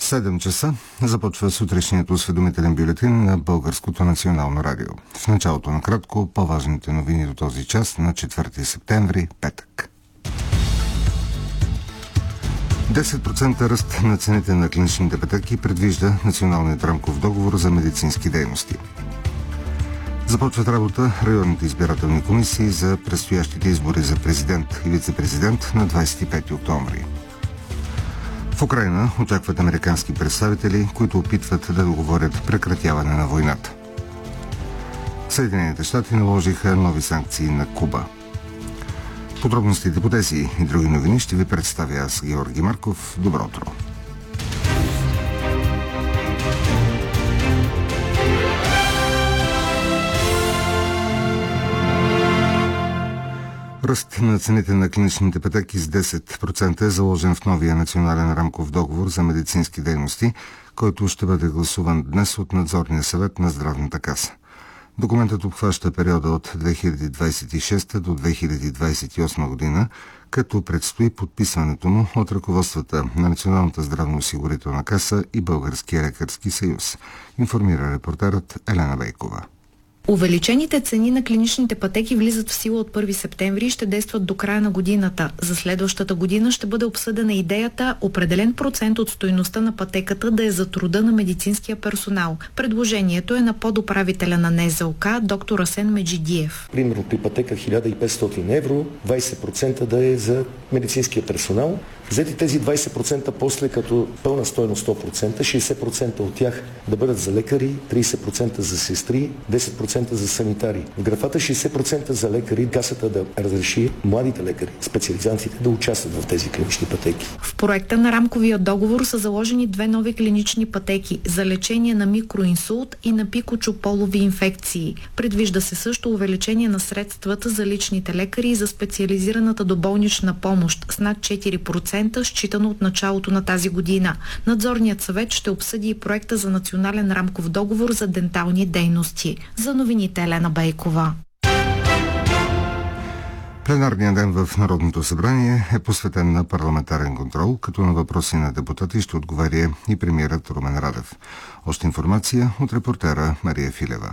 7 часа започва сутрешният осведомителен бюлетин на Българското национално радио. В началото на кратко по-важните новини до този час на 4 септември, петък. 10% ръст на цените на клиничните пътеки предвижда Националният рамков договор за медицински дейности. Започват работа районните избирателни комисии за предстоящите избори за президент и вице-президент на 25 октомври. В Украйна очакват американски представители, които опитват да договорят прекратяване на войната. Съединените щати наложиха нови санкции на Куба. Подробностите по тези и други новини ще ви представя аз, Георги Марков. Добро утро! Ръст на цените на клиничните пътеки с 10% е заложен в новия национален рамков договор за медицински дейности, който ще бъде гласуван днес от Надзорния съвет на Здравната каса. Документът обхваща периода от 2026 до 2028 година, като предстои подписването му от ръководствата на Националната здравноосигурителна каса и Българския лекарски съюз, информира репортерът Елена Бейкова. Увеличените цени на клиничните пътеки влизат в сила от 1 септември и ще действат до края на годината. За следващата година ще бъде обсъдена идеята определен процент от стойността на пътеката да е за труда на медицинския персонал. Предложението е на подуправителя на НЗОК, доктор Асен Меджидиев. Примерно при пътека 1500 евро, 20% да е за медицинския персонал. Взети тези 20% после като пълна стойност 100%, 60% от тях да бъдат за лекари, 30% за сестри, 10% за санитари. В графата 60% за лекари касата да разреши младите лекари, специализантите да участват в тези клинични пътеки. В проекта на рамковия договор са заложени 2 нови клинични пътеки за лечение на микроинсулт и на пикочополови инфекции. Предвижда се също увеличение на средствата за личните лекари и за специализираната доболнична помощ с над 4%, считано от началото на тази година. Надзорният съвет ще обсъди и проекта за национален рамков договор за дентални дейности. За новините Елена Бейкова. Пленарният ден в Народното събрание е посветен на парламентарен контрол, като на въпроси на депутати ще отговаря и премиерът Румен Радев. Още информация от репортера Мария Филева.